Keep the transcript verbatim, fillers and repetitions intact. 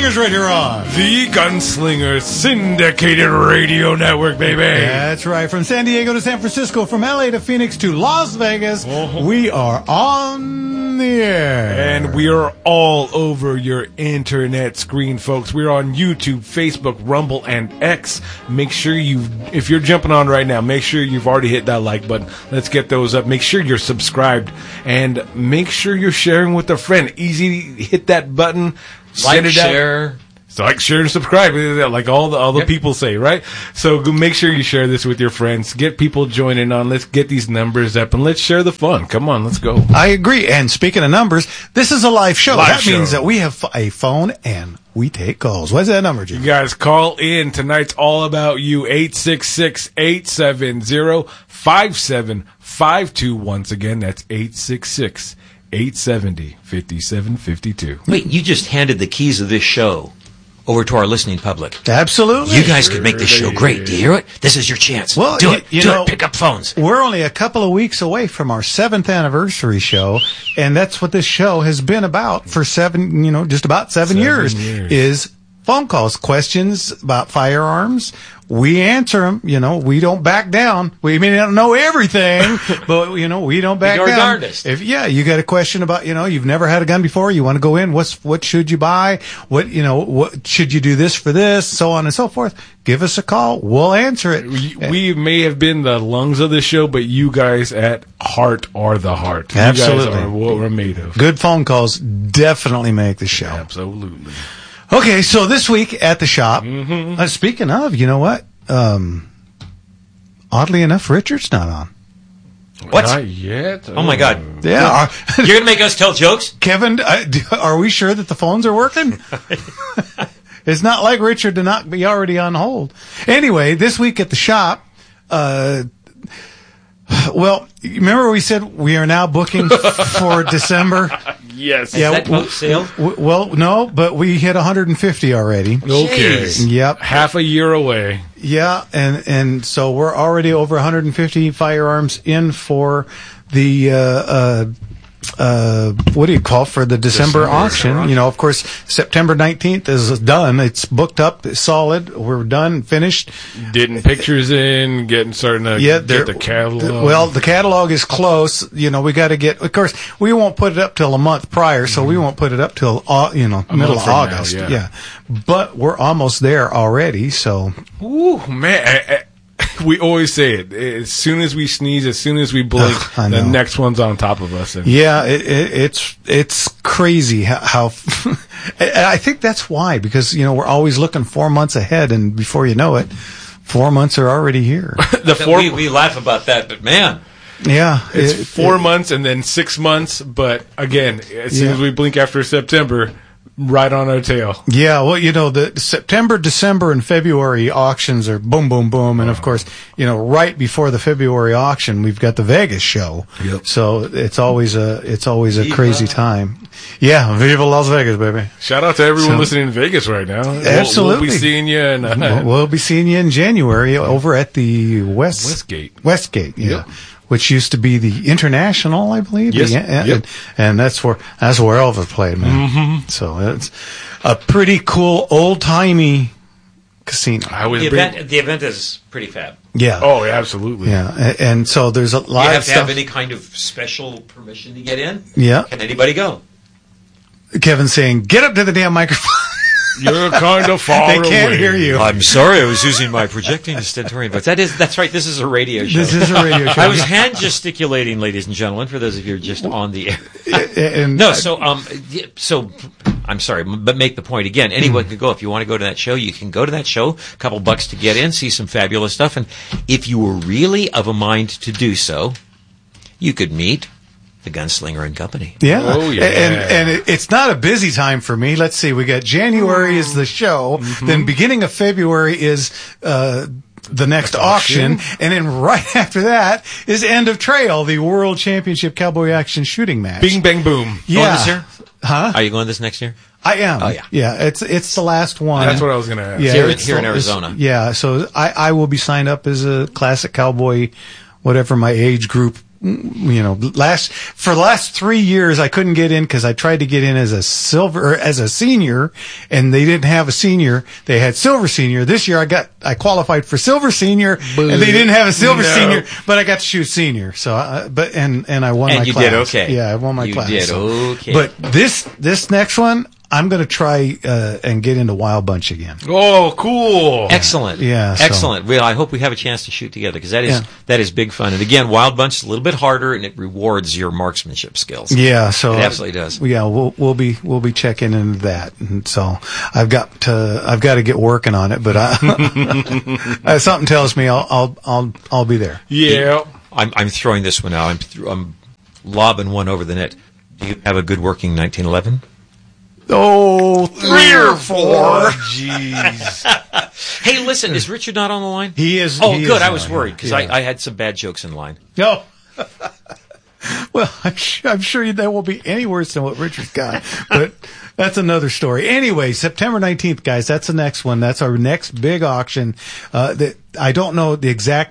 Gunslingers right here on the Gunslinger Syndicated Radio Network, baby. That's right. From San Diego to San Francisco, from L A to Phoenix to Las Vegas, oh. we are on the air. And we are all over your internet screen, folks. We're on YouTube, Facebook, Rumble, and X. Make sure you, if you're jumping on right now, make sure you've already hit that like button. Let's get those up. Make sure you're subscribed. And make sure you're sharing with a friend. Easy to hit that button. Like, it share. Out. So like, share, and subscribe, like all the all the yep. people say, right? So make sure you share this with your friends. Get people joining on. Let's get these numbers up, and let's share the fun. Come on, let's go. I agree. And speaking of numbers, this is a live show. Live that show. means that we have a phone and we take calls. What's that number, Jim? You guys call in. Tonight's all about you. eight six six, eight seven zero, five seven five two. Once again, that's eight six six, eight seven zero, five seven five two. Wait, you just handed the keys of this show over to our listening public. Absolutely. You guys could make this show great. Do you hear it? This is your chance. Well, do you, it. You do know, it. Pick up phones. We're only a couple of weeks away from our seventh anniversary show, and that's what this show has been about for seven, you know, just about seven, seven years, years, is phone calls, questions about firearms. We answer them, you know, we don't back down. We may not know everything, but, you know, we don't back we do down. our darndest. If, yeah, you got a question about, you know, you've never had a gun before, you want to go in, what's, what should you buy? What, you know, what should you do this for this? So on and so forth. Give us a call. We'll answer it. We, we may have been the lungs of the show, but you guys at heart are the heart. Absolutely. You guys are what we're made of. Good phone calls definitely make the show. Absolutely. Okay, so this week at the shop, mm-hmm. uh, speaking of, you know what? Um, oddly enough, Richard's not on. What? Not yet. Oh, my God. Yeah. You're going to make us tell jokes? Kevin, uh, are we sure that the phones are working? It's not like Richard to not be already on hold. Anyway, this week at the shop, uh, well, remember we said we are now booking for December? Yes. Has yeah, that boat sailed? W- well, no, but we hit one hundred fifty already. Okay. Jeez. Yep. Half a year away. Yeah, and, and so we're already over one hundred fifty firearms in for the, uh, uh, uh, what do you call for the December, December auction? auction. You know, of course, September nineteenth is done. It's booked up, it's solid. We're done, finished. Getting pictures in, getting starting to Yeah, get there- the catalog. the- well, the catalog is close. You know, we got to get. Of course, we won't put it up till a month prior, so we won't put it up till au- you know A middle month of from now, August. yeah. yeah, but we're almost there already. So Ooh, man. I, I, we always say it. As soon as we sneeze, as soon as we blink, Ugh, I the know. next one's on top of us. And yeah, it, it, it's it's crazy how. how and I think that's why, because you know we're always looking four months ahead, and before you know it, four months are already here. the four, we, we laugh about that, but man. Yeah, it's it- four it- months and then six months. But again, as soon Yeah. as we blink after September, right on our tail. Yeah, well, you know, the September, December, and February auctions are boom, boom, boom. And, of course, you know, right before the February auction, we've got the Vegas show. Yep. So it's always a it's always a Viva. crazy time. Yeah, Viva Las Vegas, baby. Shout out to everyone So- listening in Vegas right now. We'll- Absolutely. We'll, be seeing you in uh, We'll, we'll be seeing you in January over at the West Westgate. Westgate, yeah. Yep. Which used to be the International, I believe. Yes. The- and, Yep. and that's where that's where Elvis played, man. Mm-hmm. So it's a pretty cool old timey casino. I was The big- event, the event is pretty fab. Yeah. Oh, yeah, absolutely. Yeah, a- and so there's a Do lot you have of to stuff. have any kind of special permission to get in? Yeah, Can anybody go? Kevin's saying, "Get up to the damn microphone." You're kind of far They can't away. hear you. I'm sorry, I was using my projecting stentorian voice. That is, that's right. This is a radio show. This is a radio show. I was hand gesticulating, ladies and gentlemen, for those of you who are just on the air. and No, so um, yeah, so I'm sorry, but make the point again. Anyone Hmm. can go if you want to go to that show. You can go to that show. A couple bucks to get in, see some fabulous stuff, and if you were really of a mind to do so, you could meet the Gunslinger and Company. Yeah. Oh, yeah. And and it, it's not a busy time for me. Let's see. We got January is the show. Mm-hmm. Then beginning of February is uh, the next auction. auction. And then right after that is End of Trail, the World Championship Cowboy Action Shooting Match. Bing, bang, boom. Yeah. Going this year? Huh? Are you going this next year? I am. Oh, yeah. Yeah. It's it's the last one. That's what I was going to ask. Yeah, Here in- it's here in the- it's- Arizona. Yeah, so I, I will be signed up as a classic cowboy, whatever my age group you know, last for the last three years I couldn't get in because I tried to get in as a silver or as a senior, and they didn't have a senior. They had silver senior. This year I got I qualified for silver senior, Boo. and they didn't have a silver No. senior, but I got to shoot senior. So, I, but and and I won And my you class. did okay. Yeah, I won my You class. did so- okay. But this this next one I'm going to try uh, and get into Wild Bunch again. Oh, cool. Excellent. Yeah, so- Excellent. Well, I hope we have a chance to shoot together because that is Yeah. that is big fun. And again, Wild Bunch is a little bit harder and it rewards your marksmanship skills. Yeah, so It absolutely does. Yeah, we'll we'll be we'll be checking into that, and so I've got to I've got to get working on it, but I, uh, something tells me I'll I'll I'll I'll be there. Yeah. I'm I'm throwing this one out. I'm th- I'm lobbing one over the net. Do you have a good working nineteen eleven? Oh, three or four. Jeez. Hey, listen, is Richard not on the line? He is. Oh, he good. is I was on, worried because yeah. I, I had some bad jokes in line. No. Well, I'm sure, I'm sure that won't be any worse than what Richard's got, but that's another story. Anyway, September nineteenth, guys, that's the next one. That's our next big auction. Uh, that I don't know the exact